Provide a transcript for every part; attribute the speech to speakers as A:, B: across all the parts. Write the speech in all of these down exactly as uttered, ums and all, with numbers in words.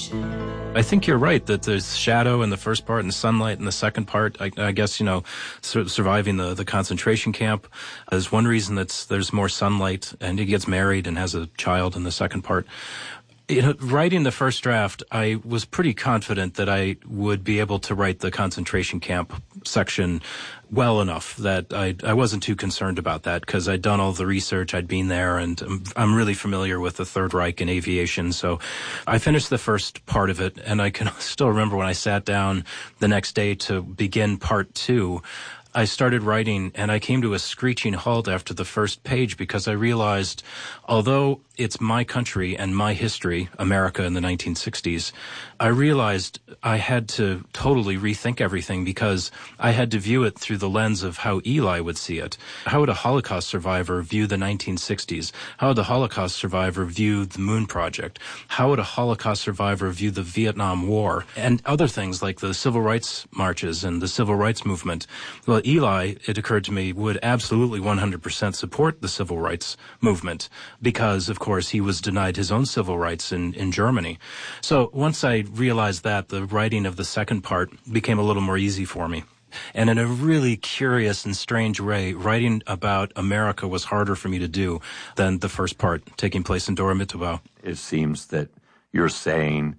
A: I think you're right that there's shadow in the first part and sunlight in the second part. I, I guess, you know, sur- surviving the, the concentration camp is one reason that there's more sunlight, and he gets married and has a child in the second part. You know, writing the first draft, I was pretty confident that I would be able to write the concentration camp section well enough that I, I wasn't too concerned about that because I'd done all the research, I'd been there, and I'm, I'm really familiar with the Third Reich and aviation. So I finished the first part of it, and I can still remember when I sat down the next day to begin part two, I started writing, and I came to a screeching halt after the first page because I realized, although it's my country and my history, America in the nineteen sixties, I realized I had to totally rethink everything because I had to view it through the lens of how Eli would see it. How would a Holocaust survivor view the nineteen sixties? How would the Holocaust survivor view the Moon Project? How would a Holocaust survivor view the Vietnam War? And other things like the civil rights marches and the civil rights movement. Well, Eli, it occurred to me, would absolutely one hundred percent support the civil rights movement because, of course, he was denied his own civil rights in, in Germany. So once I realized that, the writing of the second part became a little more easy for me. And in a really curious and strange way, writing about America was harder for me to do than the first part, taking place in Dora Mittelbau.
B: It seems that you're saying,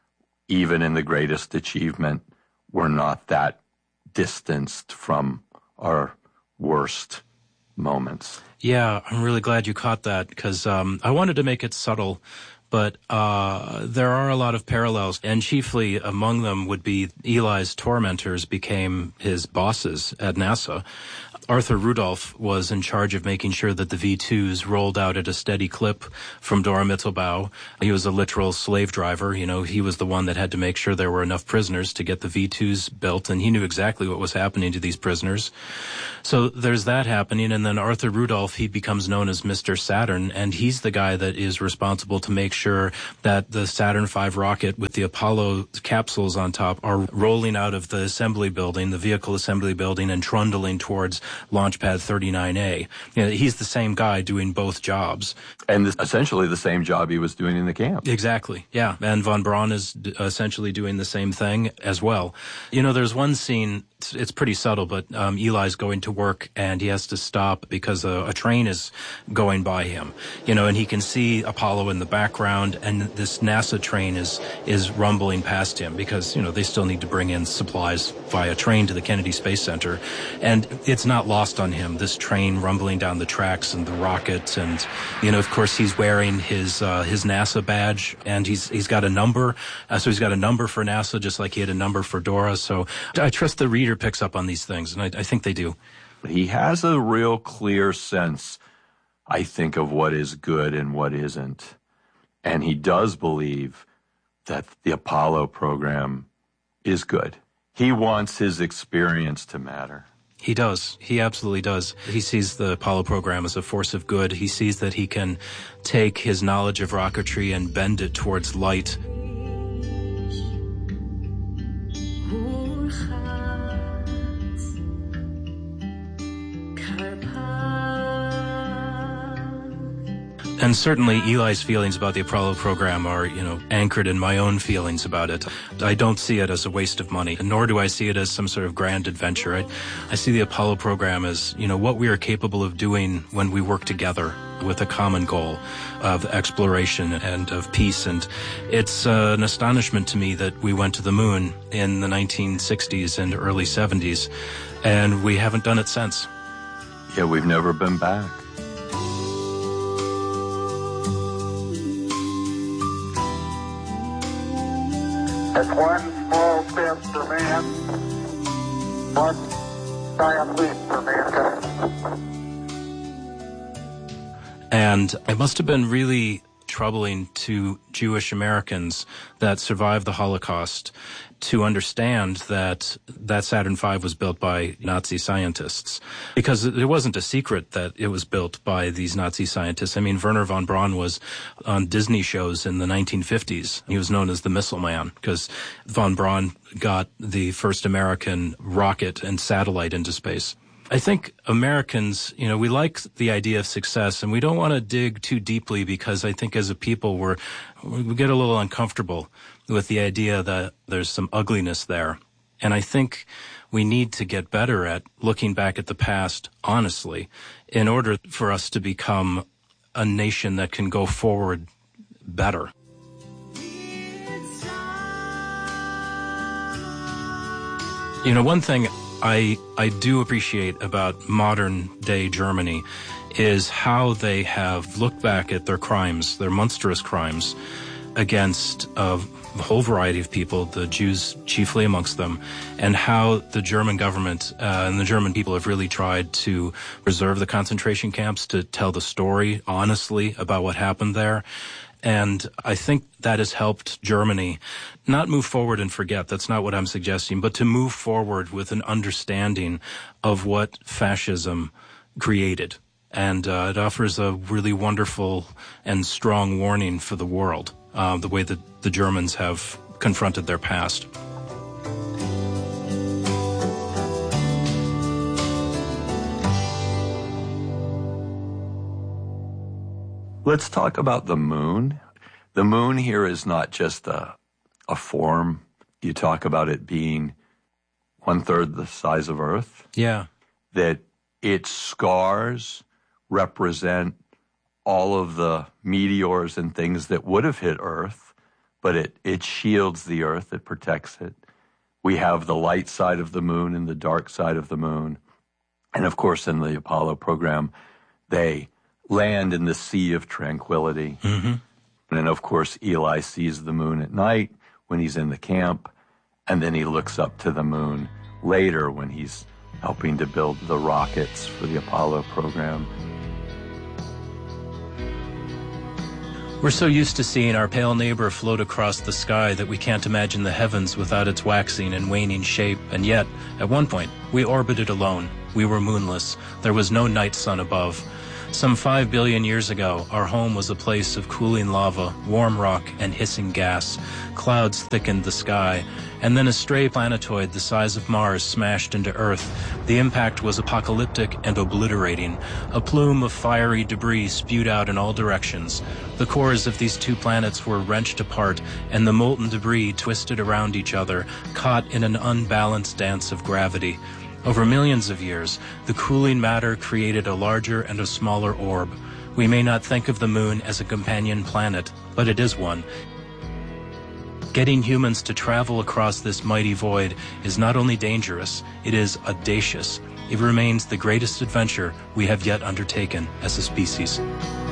B: even in the greatest achievement, we're not that distanced from our worst moments.
A: Yeah, I'm really glad you caught that because um, I wanted to make it subtle, but uh, there are a lot of parallels, and chiefly among them would be Eli's tormentors became his bosses at NASA. Arthur Rudolph was in charge of making sure that the V twos rolled out at a steady clip from Dora Mittelbau. He was a literal slave driver. You know, he was the one that had to make sure there were enough prisoners to get the V twos built, and he knew exactly what was happening to these prisoners. So there's that happening, and then Arthur Rudolph, he becomes known as Mister Saturn, and he's the guy that is responsible to make sure that the Saturn five rocket with the Apollo capsules on top are rolling out of the assembly building, the vehicle assembly building, and trundling towards Launchpad thirty-nine A. You know, he's the same guy doing both jobs.
B: And this, essentially the same job he was doing in the camp.
A: Exactly, yeah. And von Braun is d- essentially doing the same thing as well. You know, there's one scene, it's, it's pretty subtle, but um, Eli's going to work and he has to stop because a, a train is going by him. You know, and he can see Apollo in the background, and this NASA train is is rumbling past him because, you know, they still need to bring in supplies via train to the Kennedy Space Center. And it's not lost on him, this train rumbling down the tracks and the rockets, and you know, of course, he's wearing his uh, his NASA badge, and he's he's got a number, uh, so he's got a number for NASA, just like he had a number for Dora. So I trust the reader picks up on these things, and I, I think they do.
B: He has a real clear sense, I think, of what is good and what isn't, and he does believe that the Apollo program is good. He wants his experience to matter.
A: He does. He absolutely does. He sees the Apollo program as a force of good. He sees that he can take his knowledge of rocketry and bend it towards light. And certainly Eli's feelings about the Apollo program are, you know, anchored in my own feelings about it. I don't see it as a waste of money, nor do I see it as some sort of grand adventure. I, I see the Apollo program as, you know, what we are capable of doing when we work together with a common goal of exploration and of peace. And it's uh, an astonishment to me that we went to the moon in the nineteen sixties and early seventies, and we haven't done it since.
B: Yeah, we've never been back.
C: It's one small step for man, one giant leap for mankind.
A: And it must have been really troubling to Jewish Americans that survived the Holocaust to understand that that Saturn five was built by Nazi scientists, because it wasn't a secret that it was built by these Nazi scientists. I mean, Wernher von Braun was on Disney shows in the nineteen fifties. He was known as the Missile Man because von Braun got the first American rocket and satellite into space. I think Americans, you know, we like the idea of success, and we don't want to dig too deeply because I think as a people we're, we get a little uncomfortable with the idea that there's some ugliness there. And I think we need to get better at looking back at the past honestly in order for us to become a nation that can go forward better. You know, one thing I I do appreciate about modern day Germany is how they have looked back at their crimes, their monstrous crimes against a whole variety of people, the Jews chiefly amongst them, and how the German government uh, and the German people have really tried to preserve the concentration camps, to tell the story honestly about what happened there. And I think that has helped Germany not move forward and forget. That's not what I'm suggesting, but to move forward with an understanding of what fascism created. And uh, it offers a really wonderful and strong warning for the world, uh, the way that the Germans have confronted their past.
B: Let's talk about the moon. The moon here is not just a, a form. You talk about it being one-third the size of Earth.
A: Yeah.
B: That its scars represent all of the meteors and things that would have hit Earth, but it, it shields the Earth, it protects it. We have the light side of the moon and the dark side of the moon. And of course, in the Apollo program, they land in the Sea of Tranquility. Mm-hmm. And of course, Eli sees the moon at night when he's in the camp, and then he looks up to the moon later when he's helping to build the rockets for the Apollo program.
A: We're so used to seeing our pale neighbor float across the sky that we can't imagine the heavens without its waxing and waning shape, and yet, at one point, we orbited alone. We were moonless. There was no night sun above. Some five billion years ago, our home was a place of cooling lava, warm rock, and hissing gas. Clouds thickened the sky, and then a stray planetoid the size of Mars smashed into Earth. The impact was apocalyptic and obliterating. A plume of fiery debris spewed out in all directions. The cores of these two planets were wrenched apart, and the molten debris twisted around each other, caught in an unbalanced dance of gravity. Over millions of years, the cooling matter created a larger and a smaller orb. We may not think of the moon as a companion planet, but it is one. Getting humans to travel across this mighty void is not only dangerous, it is audacious. It remains the greatest adventure we have yet undertaken as a species.